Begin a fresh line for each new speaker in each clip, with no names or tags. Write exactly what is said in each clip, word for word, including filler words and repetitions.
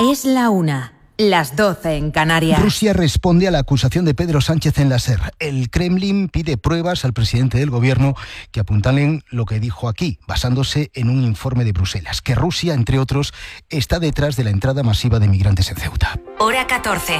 Es la una. Las doce en Canarias.
Rusia responde a la acusación de Pedro Sánchez en la SER. El Kremlin pide pruebas al presidente del gobierno que apuntalen lo que dijo aquí, basándose en un informe de Bruselas, que Rusia, entre otros, está detrás de la entrada masiva de migrantes en Ceuta.
Hora catorce.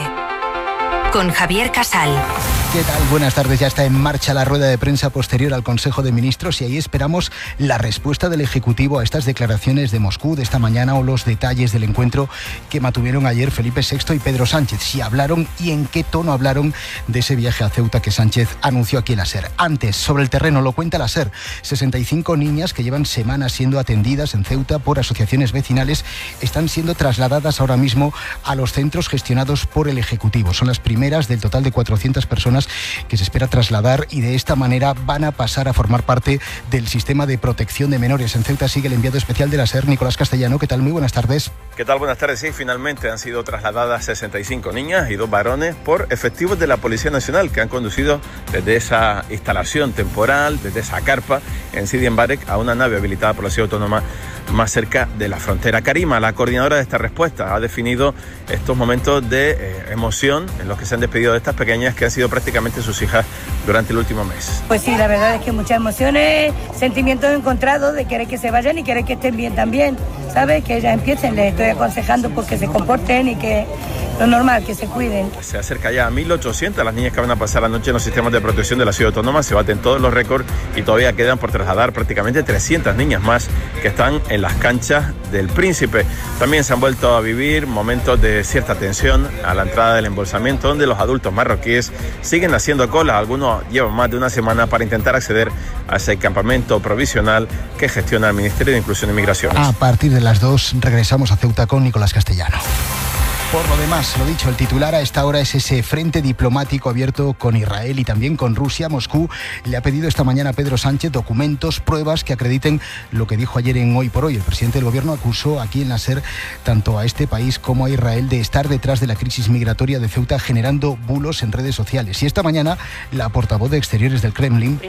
Con Javier Casal.
¿Qué tal? Buenas tardes. Ya está en marcha la rueda de prensa posterior al Consejo de Ministros y ahí esperamos la respuesta del Ejecutivo a estas declaraciones de Moscú de esta mañana o los detalles del encuentro que mantuvieron ayer Felipe sexto y Pedro Sánchez. Si hablaron y en qué tono hablaron de ese viaje a Ceuta que Sánchez anunció aquí en la SER. Antes, sobre el terreno, lo cuenta la SER. sesenta y cinco niñas que llevan semanas siendo atendidas en Ceuta por asociaciones vecinales están siendo trasladadas ahora mismo a los centros gestionados por el Ejecutivo. Son las primeras del total de cuatrocientas personas que se espera trasladar y de esta manera van a pasar a formar parte del sistema de protección de menores. En Ceuta sigue el enviado especial de la SER, Nicolás Castellano. ¿Qué tal? Muy buenas tardes.
¿Qué tal? Buenas tardes. Sí, finalmente han sido trasladadas sesenta y cinco niñas y dos varones por efectivos de la Policía Nacional que han conducido desde esa instalación temporal, desde esa carpa en Sidi Mbarek a una nave habilitada por la Ciudad Autónoma más cerca de la frontera. Karima, la coordinadora de esta respuesta, ha definido estos momentos de eh, emoción en los que se han despedido de estas pequeñas que han sido prácticamente sus hijas durante el último mes.
Pues sí, la verdad es que muchas emociones, sentimientos encontrados de querer que se vayan y querer que estén bien también, ¿sabes? Que ellas empiecen, les estoy aconsejando pues que se comporten y que lo normal, que se cuiden.
Se acerca ya a mil ochocientas las niñas que van a pasar la noche en los sistemas de protección de la Ciudad Autónoma, se baten todos los récords y todavía quedan por trasladar prácticamente trescientas niñas más que están en las canchas del Príncipe. También se han vuelto a vivir momentos de cierta tensión a la entrada del embolsamiento, donde los adultos marroquíes siguen haciendo cola. Algunos llevan más de una semana para intentar acceder a ese campamento provisional que gestiona el Ministerio de Inclusión y Migraciones.
A partir de las dos regresamos a Ceuta con Nicolás Castellano. Por lo demás, lo dicho, el titular a esta hora es ese frente diplomático abierto con Israel y también con Rusia. Moscú le ha pedido esta mañana a Pedro Sánchez documentos, pruebas que acrediten lo que dijo ayer en Hoy por Hoy. El presidente del gobierno acusó aquí en la SER tanto a este país como a Israel de estar detrás de la crisis migratoria de Ceuta, generando bulos en redes sociales. Y esta mañana la portavoz de Exteriores del Kremlin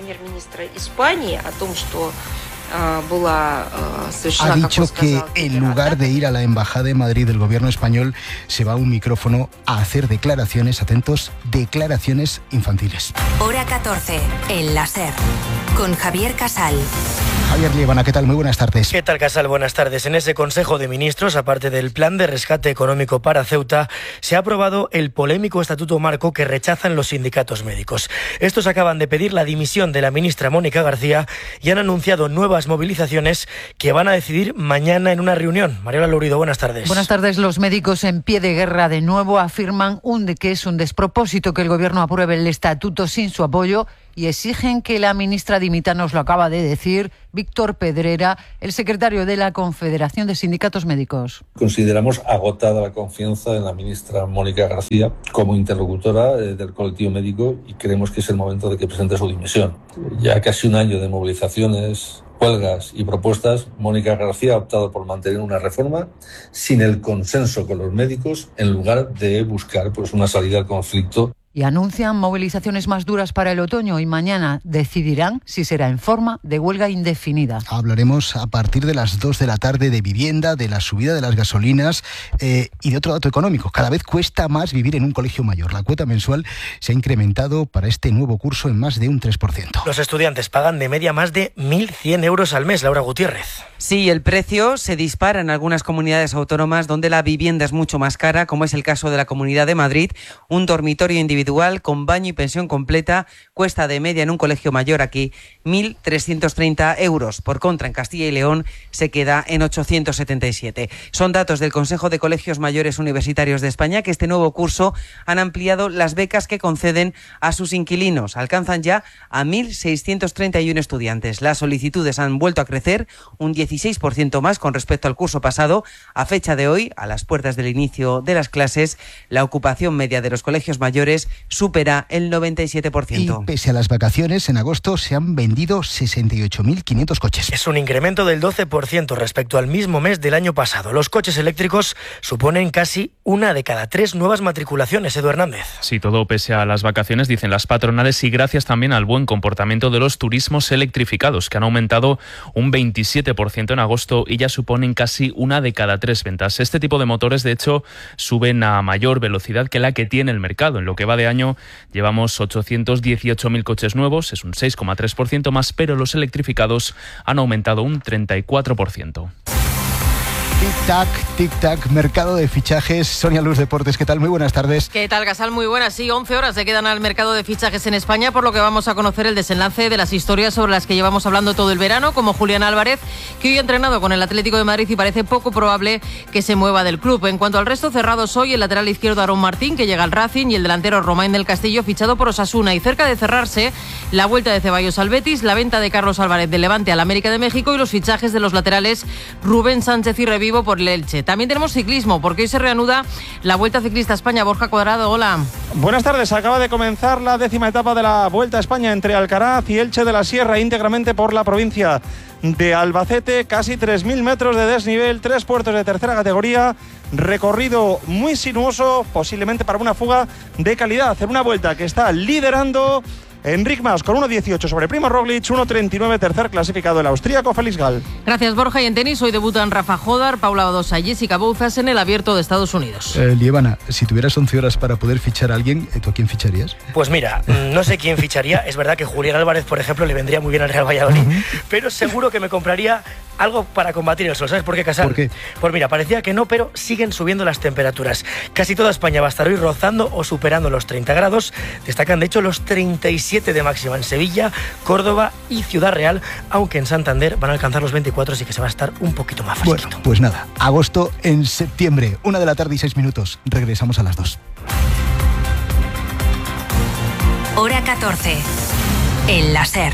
ha dicho que en lugar de ir a la Embajada de Madrid del gobierno español se va a un micrófono a hacer declaraciones, atentos, declaraciones infantiles.
Hora catorce, en la SER, con Javier Casal.
Javier Liebana, ¿qué tal? Muy buenas tardes.
¿Qué tal, Casal? Buenas tardes. En ese Consejo de Ministros, aparte del plan de rescate económico para Ceuta, se ha aprobado el polémico Estatuto Marco que rechazan los sindicatos médicos. Estos acaban de pedir la dimisión de la ministra Mónica García y han anunciado nuevas movilizaciones que van a decidir mañana en una reunión. Mariola Lourido, buenas tardes.
Buenas tardes. Los médicos en pie de guerra de nuevo afirman un de que es un despropósito que el gobierno apruebe el estatuto sin su apoyo y exigen que la ministra dimita. Nos lo acaba de decir Víctor Pedrera, el secretario de la Confederación de Sindicatos Médicos.
Consideramos agotada la confianza en la ministra Mónica García como interlocutora del colectivo médico y creemos que es el momento de que presente su dimisión. Ya casi un año de movilizaciones, huelgas y propuestas, Mónica García ha optado por mantener una reforma sin el consenso con los médicos en lugar de buscar pues, una salida al conflicto.
Y anuncian movilizaciones más duras para el otoño y mañana decidirán si será en forma de huelga indefinida.
Hablaremos a partir de las dos de la tarde de vivienda, de la subida de las gasolinas eh, y de otro dato económico. Cada vez cuesta más vivir en un colegio mayor. La cuota mensual se ha incrementado para este nuevo curso en más de un tres por ciento.
Los estudiantes pagan de media más de mil cien euros al mes. Laura Gutiérrez.
Sí, el precio se dispara en algunas comunidades autónomas donde la vivienda es mucho más cara, como es el caso de la Comunidad de Madrid. Un dormitorio individual con baño y pensión completa cuesta de media en un colegio mayor aquí mil trescientos treinta euros. Por contra, en Castilla y León se queda en ochocientos setenta y siete. Son datos del Consejo de Colegios Mayores Universitarios de España, que este nuevo curso han ampliado las becas que conceden a sus inquilinos. Alcanzan ya a mil seiscientos treinta y uno estudiantes. Las solicitudes han vuelto a crecer un dieciséis por ciento más con respecto al curso pasado. A fecha de hoy, a las puertas del inicio de las clases, la ocupación media de los colegios mayores Navidades supera el noventa y siete por ciento.
Y pese a las vacaciones, en agosto se han vendido sesenta y ocho mil quinientos coches.
Es un incremento del doce por ciento respecto al mismo mes del año pasado. Los coches eléctricos suponen casi una de cada tres nuevas matriculaciones. Edu Hernández.
Sí, todo pese a las vacaciones, dicen las patronales, y gracias también al buen comportamiento de los turismos electrificados, que han aumentado un veintisiete por ciento en agosto y ya suponen casi una de cada tres ventas. Este tipo de motores, de hecho, suben a mayor velocidad que la que tiene el mercado. En lo que va de año llevamos ochocientos dieciocho mil coches nuevos, es un seis coma tres por ciento más, pero los electrificados han aumentado un treinta y cuatro por ciento.
Tic-tac, tic-tac, mercado de fichajes. Sonia Luz Deportes, ¿qué tal? Muy buenas tardes.
¿Qué tal, Gasal? Muy buenas. Sí, once horas se quedan al mercado de fichajes en España, por lo que vamos a conocer el desenlace de las historias sobre las que llevamos hablando todo el verano, como Julián Álvarez, que hoy ha entrenado con el Atlético de Madrid y parece poco probable que se mueva del club. En cuanto al resto, cerrados hoy el lateral izquierdo Aarón Martín, que llega al Racing, y el delantero Romain del Castillo, fichado por Osasuna. Y cerca de cerrarse, la vuelta de Ceballos al Betis, la venta de Carlos Álvarez del Levante al América de México y los fichajes de los laterales Rubén Sánchez y Revivo por el Elche. También tenemos ciclismo, porque hoy se reanuda la Vuelta Ciclista a España. Borja Cuadrado, hola.
Buenas tardes. Acaba de comenzar la décima etapa de la Vuelta a España entre Alcaraz y Elche de la Sierra, íntegramente por la provincia de Albacete. Casi tres mil metros de desnivel, tres puertos de tercera categoría, recorrido muy sinuoso, posiblemente para una fuga de calidad. En una vuelta que está liderando Enric Mas con uno dieciocho sobre Primo Roglic, uno treinta y nueve tercer clasificado el austríaco Félix Gall.
Gracias, Borja. Y en tenis hoy debutan Rafa Jodar, Paula Badosa y Jessica Bouzas en el Abierto de Estados Unidos.
Eh, Lievana, si tuvieras once horas para poder fichar a alguien, ¿tú a quién ficharías?
Pues mira, no sé quién ficharía. Es verdad que Julián Álvarez, por ejemplo, le vendría muy bien al Real Valladolid, uh-huh. pero seguro que me compraría algo para combatir el sol. ¿Sabes por qué, Casal?
¿Por qué?
Pues mira, parecía que no, pero siguen subiendo las temperaturas. Casi toda España va a estar hoy rozando o superando los treinta grados. Destacan, de hecho, los treinta y siete de máxima en Sevilla, Córdoba y Ciudad Real, aunque en Santander van a alcanzar los veinticuatro, así que se va a estar un poquito más fresquito.
Bueno, pues nada, agosto en septiembre, una de la tarde y seis minutos. Regresamos a las dos.
Hora catorce. El láser.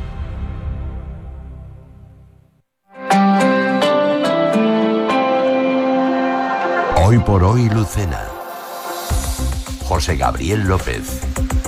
Hoy por hoy, Lucena. José Gabriel López.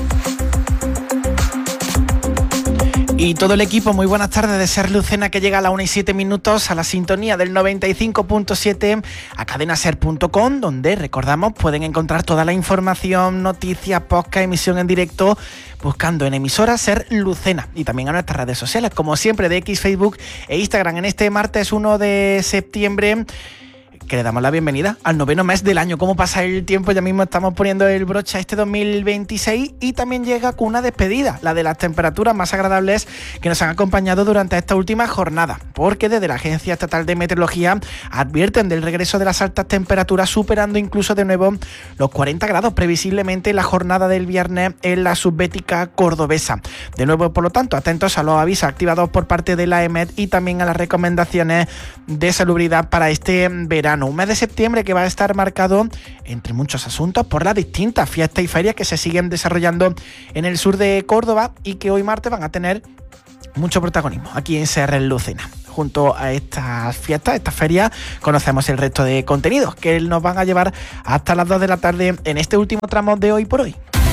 Y todo el equipo, muy buenas tardes de Ser Lucena, que llega a la una y siete minutos a la sintonía del noventa y cinco punto siete a cadena ser punto com, donde, recordamos, pueden encontrar toda la información, noticias, podcast, emisión en directo, buscando en emisora Ser Lucena, y también a nuestras redes sociales, como siempre, de X, Facebook e Instagram. En este martes uno de septiembre, que le damos la bienvenida al noveno mes del año. ¿Cómo pasa el tiempo? Ya mismo estamos poniendo el broche a este dos mil veintiséis, y también llega con una despedida, la de las temperaturas más agradables que nos han acompañado durante esta última jornada, porque desde la Agencia Estatal de Meteorología advierten del regreso de las altas temperaturas, superando incluso de nuevo los cuarenta grados previsiblemente en la jornada del viernes en la subbética cordobesa. De nuevo, por lo tanto, atentos a los avisos activados por parte de la E M E T y también a las recomendaciones de salubridad para este verano. Un mes de septiembre que va a estar marcado, entre muchos asuntos, por las distintas fiestas y ferias que se siguen desarrollando en el sur de Córdoba y que hoy martes van a tener mucho protagonismo aquí en Ser Lucena. Junto a estas fiestas, estas ferias, conocemos el resto de contenidos que nos van a llevar hasta las dos de la tarde en este último tramo de Hoy por Hoy.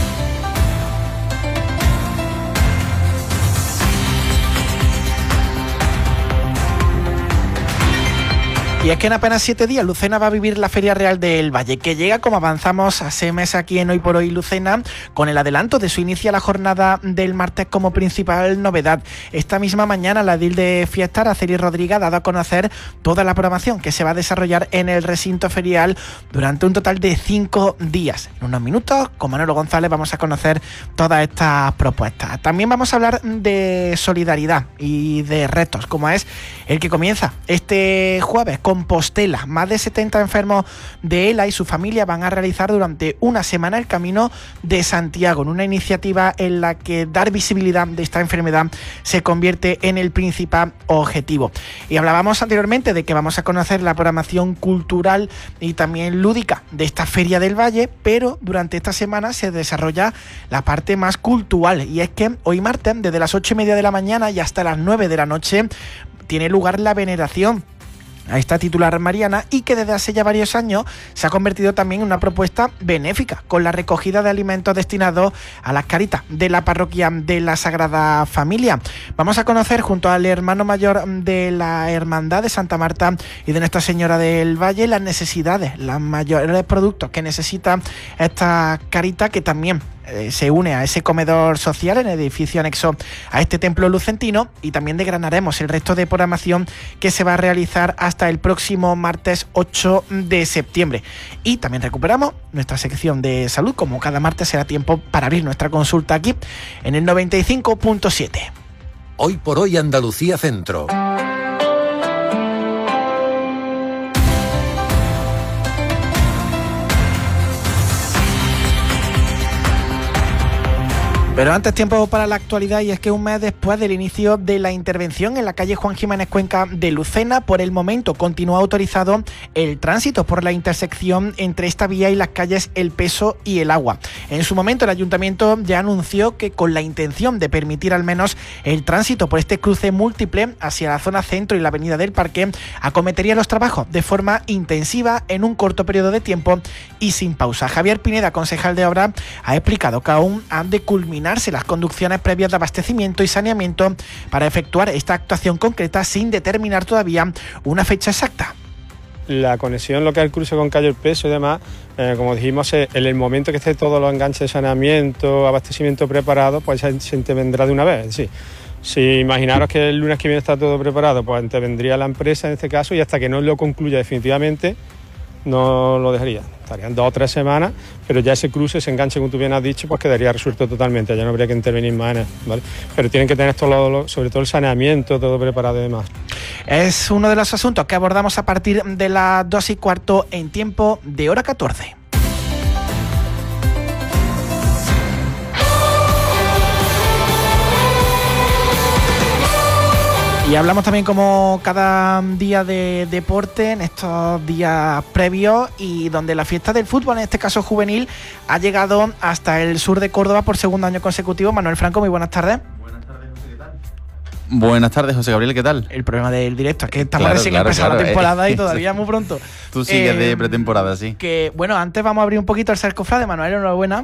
Y es que en apenas siete días Lucena va a vivir la Feria Real del Valle, que llega, como avanzamos hace mes aquí en Hoy por Hoy Lucena, con el adelanto de su inicio a la jornada del martes como principal novedad. Esta misma mañana la edil de Fiesta, Araceli Rodríguez, ha dado a conocer toda la programación que se va a desarrollar en el recinto ferial durante un total de cinco días. En unos minutos, con Manolo González, vamos a conocer todas estas propuestas. También vamos a hablar de solidaridad y de retos, como es el que comienza este jueves con Compostela. Más de setenta enfermos de ELA y su familia van a realizar durante una semana el Camino de Santiago, en una iniciativa en la que dar visibilidad de esta enfermedad se convierte en el principal objetivo. Y hablábamos anteriormente de que vamos a conocer la programación cultural y también lúdica de esta Feria del Valle, pero durante esta semana se desarrolla la parte más cultural, y es que hoy martes, desde las ocho y media de la mañana y hasta las nueve de la noche, tiene lugar la veneración a esta titular mariana y que desde hace ya varios años se ha convertido también en una propuesta benéfica con la recogida de alimentos destinados a las caritas de la parroquia de la Sagrada Familia. Vamos a conocer junto al hermano mayor de la Hermandad de Santa Marta y de Nuestra Señora del Valle las necesidades, los mayores productos que necesita esta carita, que también eh, se une a ese comedor social en el edificio anexo a este templo lucentino, y también desgranaremos el resto de programación que se va a realizar hasta el próximo martes ocho de septiembre. Y también recuperamos nuestra sección de salud, como cada martes será tiempo para abrir nuestra consulta aquí en el noventa y cinco punto siete.
Hoy por hoy Andalucía Centro.
Pero antes, tiempo para la actualidad, y es que un mes después del inicio de la intervención en la calle Juan Jiménez Cuenca de Lucena, por el momento continúa autorizado el tránsito por la intersección entre esta vía y las calles El Peso y El Agua. En su momento el ayuntamiento ya anunció que con la intención de permitir al menos el tránsito por este cruce múltiple hacia la zona centro y la avenida del Parque, acometería los trabajos de forma intensiva en un corto periodo de tiempo y sin pausa. Javier Pineda, concejal de Obra, ha explicado que aún han de culminar las conducciones previas de abastecimiento y saneamiento para efectuar esta actuación concreta sin determinar todavía una fecha exacta.
La conexión, lo que es el cruce con calle El Peso y demás, eh, como dijimos, eh, en el momento que esté todos los enganches de saneamiento, abastecimiento preparado, pues se, se intervendrá de una vez. Sí. Si imaginaros que el lunes que viene está todo preparado, pues intervendría la empresa en este caso, y hasta que no lo concluya definitivamente no lo dejaría. Estarían dos o tres semanas, pero ya ese cruce, ese enganche, como tú bien has dicho, pues quedaría resuelto totalmente, ya no habría que intervenir más en él, ¿vale? Pero tienen que tener todo lo, lo, sobre todo el saneamiento, todo preparado y demás.
Es uno de los asuntos que abordamos a partir de las dos y cuarto en tiempo de hora catorce. Y hablamos también, como cada día, de deporte en estos días previos, y donde la fiesta del fútbol, en este caso juvenil, ha llegado hasta el sur de Córdoba por segundo año consecutivo. Manuel Franco, muy buenas tardes.
Buenas tardes, José, ¿qué tal? Buenas tardes, José Gabriel, ¿qué tal?
El problema del directo es que estamos
claro,
recién
claro,
empezando
claro,
la temporada
eh,
y todavía muy pronto.
Tú sigues
eh,
de pretemporada, sí.
Que, bueno, antes vamos a abrir un poquito el sarcófago. Manuel, enhorabuena.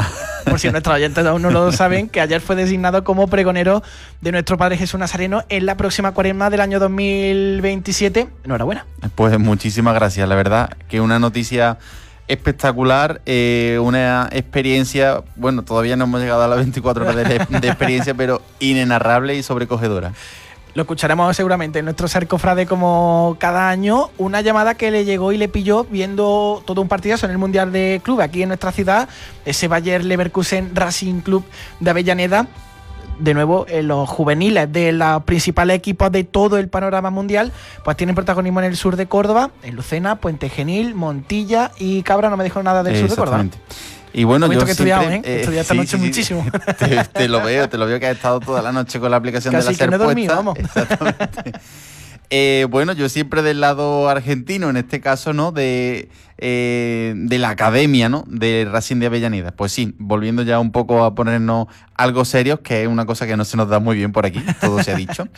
Por si nuestros oyentes aún no lo saben, que ayer fue designado como pregonero de nuestro Padre Jesús Nazareno en la próxima cuaresma del año dos mil veintisiete. Enhorabuena.
Pues muchísimas gracias, la verdad que una noticia espectacular, eh, una experiencia, bueno, todavía no hemos llegado a las veinticuatro horas de, de experiencia, pero inenarrable y sobrecogedora.
Lo escucharemos seguramente en nuestro sarcófrade como cada año. Una llamada que le llegó y le pilló viendo todo un partidazo en el Mundial de Club aquí en nuestra ciudad, ese Bayer Leverkusen Racing Club de Avellaneda. De nuevo, eh, los juveniles de los principales equipos de todo el panorama mundial pues tienen protagonismo en el sur de Córdoba, en Lucena, Puente Genil, Montilla y Cabra. No me dijo nada del sur de Córdoba.
Y bueno, yo
que
siempre...
¿eh?
eh
Estudiado esta
sí,
noche
sí,
muchísimo.
Te, te lo veo, te lo veo que has estado toda la noche con la aplicación
Casi
de la SER
que no he dormido,
puesta.
vamos.
Exactamente. eh, bueno, yo siempre del lado argentino, en este caso, ¿no? De, eh, de la academia, ¿no? De Racing de Avellaneda. Pues sí, volviendo ya un poco a ponernos algo serios, que es una cosa que no se nos da muy bien por aquí, todo se ha dicho.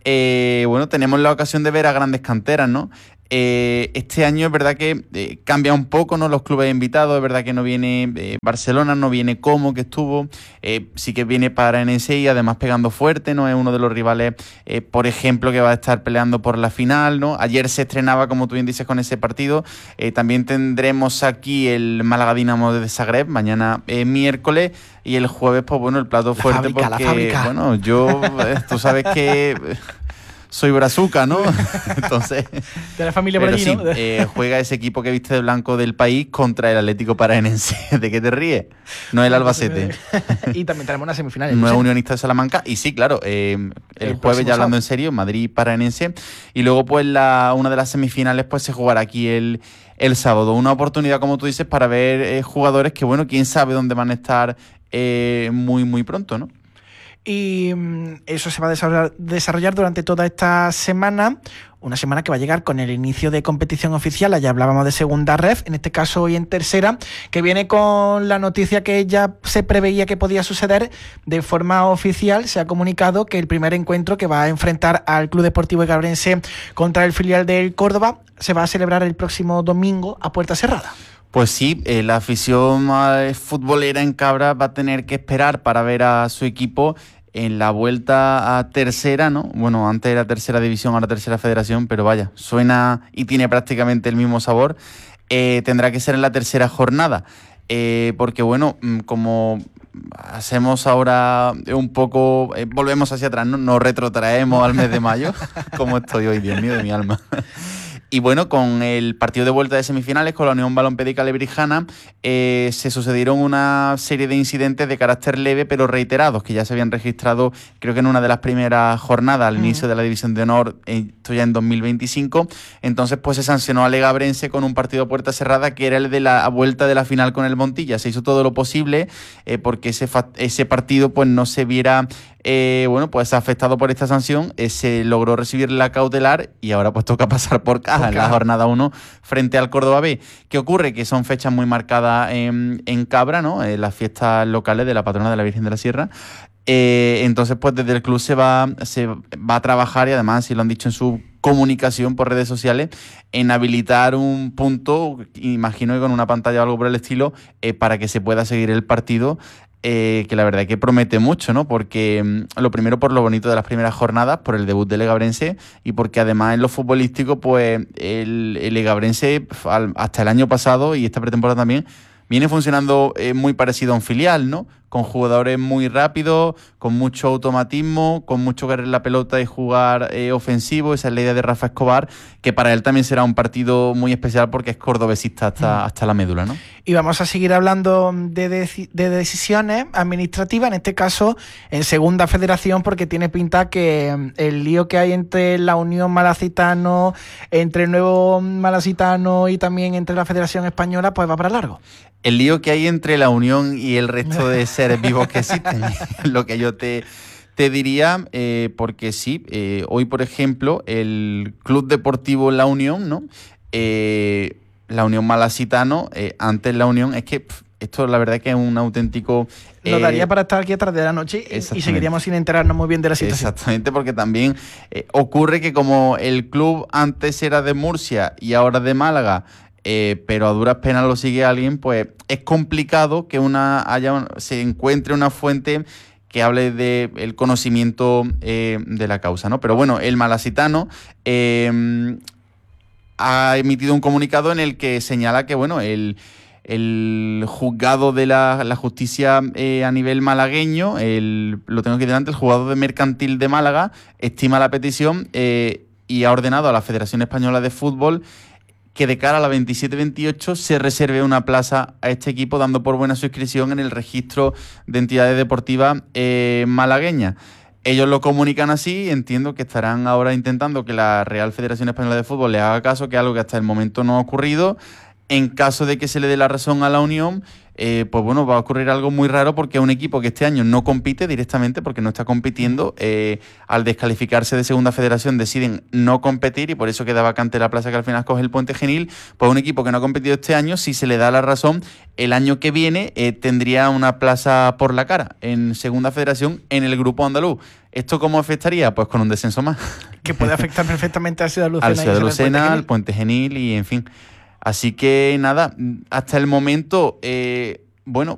Eh, bueno, tenemos la ocasión de ver a grandes canteras, ¿no? Eh, este año es verdad que eh, cambia un poco, ¿no? Los clubes invitados, es verdad que no viene eh, Barcelona, no viene Como, que estuvo, eh, sí que viene Paranense y además pegando fuerte, ¿no? Es uno de los rivales, eh, por ejemplo, que va a estar peleando por la final, ¿no? Ayer se estrenaba, como tú bien dices, con ese partido. Eh, también tendremos aquí el Málaga Dinamo de Zagreb, mañana eh, miércoles, y el jueves, pues bueno, el plato
la
fuerte,
fábrica,
porque,
la fábrica.
bueno, yo, eh, tú sabes que... soy brazuca, ¿no? Entonces,
de la familia por allí,
sí,
¿no?
eh, juega ese equipo que viste de blanco del país contra el Atlético Paranaense. ¿De qué te ríes? No es el Albacete.
Y también tenemos una semifinal.
No es Unionista de Salamanca. Y sí, claro, eh, el, el jueves, ya hablando sábado. En serio, Madrid Paranaense. Y luego, pues, la, una de las semifinales pues se jugará aquí el, el sábado. Una oportunidad, como tú dices, para ver eh, jugadores que, bueno, quién sabe dónde van a estar eh, muy, muy pronto, ¿no?
y eso se va a desarrollar, desarrollar durante toda esta semana. Una semana que va a llegar con el inicio de competición oficial. Allá hablábamos de segunda ref, en este caso hoy en tercera, que viene con la noticia que ya se preveía que podía suceder de forma oficial. Se ha comunicado que el primer encuentro que va a enfrentar al Club Deportivo Egabrense contra el filial del Córdoba se va a celebrar el próximo domingo a puerta cerrada.
Pues sí, eh, la afición eh, futbolera en Cabra va a tener que esperar para ver a su equipo en la vuelta a tercera, ¿no? Bueno, antes era tercera división, ahora tercera federación, pero vaya, suena y tiene prácticamente el mismo sabor. Eh, tendrá que ser en la tercera jornada, eh, porque bueno, como hacemos ahora un poco, eh, volvemos hacia atrás, ¿no? Nos retrotraemos al mes de mayo, como estoy hoy, Dios mío, de mi alma. Y bueno, con el partido de vuelta de semifinales con la Unión Balompédica Lebrijana eh, se sucedieron una serie de incidentes de carácter leve pero reiterados que ya se habían registrado, creo que en una de las primeras jornadas al mm. inicio de la División de Honor, esto ya en dos mil veinticinco. Entonces pues se sancionó a Legabrense con un partido a puerta cerrada que era el de la vuelta de la final con el Montilla. Se hizo todo lo posible eh, porque ese, fa- ese partido pues no se viera Eh, bueno, pues afectado por esta sanción, eh, se logró recibir la cautelar y ahora pues toca pasar por caja por en la jornada uno frente al Córdoba B. ¿Qué ocurre? Que son fechas muy marcadas en, en Cabra, ¿no? Eh, las fiestas locales de la patrona de la Virgen de la Sierra. Eh, entonces, pues desde el club se va, se va a trabajar, y además, si lo han dicho en su comunicación por redes sociales, en habilitar un punto, imagino que con una pantalla o algo por el estilo, eh, para que se pueda seguir el partido. Eh, que la verdad es que promete mucho, ¿no? Porque mm, lo primero por lo bonito de las primeras jornadas, por el debut del Legabrense, y porque además en lo futbolístico, pues el, el Legabrense al, hasta el año pasado y esta pretemporada también viene funcionando eh, muy parecido a un filial, ¿no? Con jugadores muy rápidos, con mucho automatismo, con mucho querer la pelota y jugar eh, ofensivo. Esa es la idea de Rafa Escobar, que para él también será un partido muy especial porque es cordobesista hasta, hasta la médula, ¿no?
Y vamos a seguir hablando de, de, de decisiones administrativas, en este caso en Segunda Federación, porque tiene pinta que el lío que hay entre la Unión Malacitano, entre el Nuevo Malacitano y también entre la Federación Española, pues va para largo.
El lío que hay entre la Unión y el resto de seres vivos que existen, lo que yo te, te diría, eh, porque sí, eh, hoy por ejemplo, el Club Deportivo La Unión, ¿no? Eh, la Unión Malacitano, eh, antes la Unión, es que pff, esto la verdad es que es un auténtico...
Eh, Lo daría para estar aquí a tarde de la noche y, y seguiríamos sin enterarnos muy bien de la situación.
Exactamente, porque también eh, ocurre que como el club antes era de Murcia y ahora de Málaga, Eh, pero a duras penas lo sigue alguien, pues es complicado que una haya se encuentre una fuente que hable del de conocimiento eh, de la causa, ¿no? Pero bueno, el Malacitano eh, ha emitido un comunicado en el que señala que, bueno, el, el juzgado de la, la justicia eh, a nivel malagueño, el, lo tengo aquí delante, el juzgado de mercantil de Málaga, estima la petición eh, y ha ordenado a la Federación Española de Fútbol que de cara a la veintisiete veintiocho se reserve una plaza a este equipo, dando por buena su inscripción en el registro de entidades deportivas eh, malagueñas. Ellos lo comunican así, entiendo que estarán ahora intentando que la Real Federación Española de Fútbol les haga caso, que es algo que hasta el momento no ha ocurrido. En caso de que se le dé la razón a la Unión, eh, pues bueno, va a ocurrir algo muy raro porque es un equipo que este año no compite directamente porque no está compitiendo. Eh, al descalificarse de Segunda Federación deciden no competir y por eso queda vacante la plaza que al final coge el Puente Genil. Pues un equipo que no ha competido este año, si se le da la razón, el año que viene eh, tendría una plaza por la cara en Segunda Federación en el grupo andaluz. ¿Esto cómo afectaría? Pues con un descenso más.
Que puede afectar perfectamente al Ciudad Lucena.
Al Ciudad Lucena, al Puente Genil y en fin... Así que nada, hasta el momento, eh, bueno,